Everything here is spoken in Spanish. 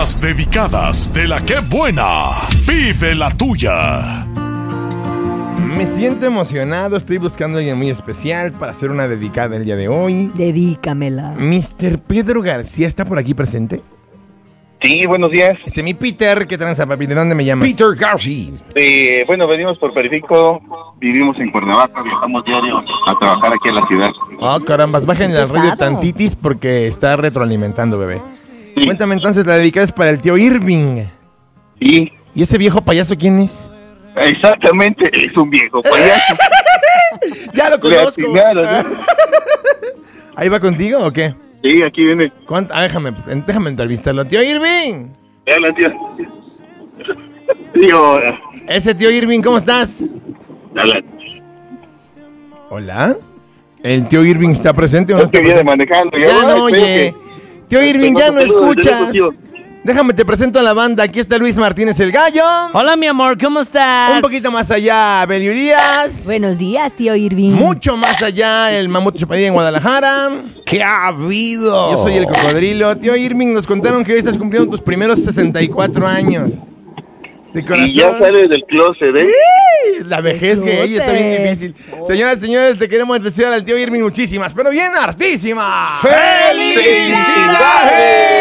Las dedicadas de la que buena. Pide la tuya. Me siento emocionado, estoy buscando a alguien muy especial para hacer una dedicada el día de hoy. Dedícamela. Mr. Pedro García, ¿está por aquí presente? Sí, buenos días. Mi Peter, ¿qué tranza, papi? ¿De dónde me llamas? Peter García. Bueno, venimos por Periférico, vivimos en Cuernavaca, viajamos diario a trabajar aquí en la ciudad. Oh, carambas, bájenle al radio Pesado. tantitis porque está retroalimentando, bebé. Sí. Cuéntame entonces, la dedicada es para el tío Irving. Sí, ¿Y ese viejo payaso quién es? exactamente, es un viejo payaso. ¡Ya lo Le conozco! atinaron, ¿no? ¿Ahí va contigo o qué? Sí, aquí viene. Déjame entrevistarlo. ¡Tío Irving! Hola, tío. Tío, Ese tío Irving, ¿cómo estás? hola. ¿Hola? ¿El tío Irving está presente o no Es que está viene presente? manejando. Ya no espero oye. que- Tío Irving, ya no Tengo tu escuchas. tío. Déjame te presento a la banda. Aquí está Luis Martínez el Gallo. Hola, mi amor, ¿cómo estás? Un poquito más allá, Beli Urias. Buenos días, tío Irving. Mucho más allá, el Mamut Chupadilla en Guadalajara. ¿Qué ha habido? Yo soy el Cocodrilo. Tío Irving, nos contaron que hoy estás cumpliendo tus primeros 64 años. De corazón. Y ya sale del closet, ¿eh? La vejez Qué gay está bien cruce. difícil. Señoras y señores, te queremos desear al tío Irving muchísimas, pero bien hartísimas. ¡Felicidades!